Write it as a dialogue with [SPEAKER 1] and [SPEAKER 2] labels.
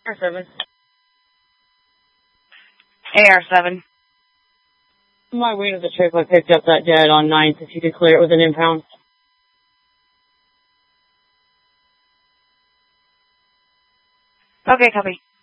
[SPEAKER 1] AR-7.
[SPEAKER 2] AR-7.
[SPEAKER 1] My wing of the trip, I picked up that dead on 9th if you could clear it with an impound.
[SPEAKER 2] Okay, copy.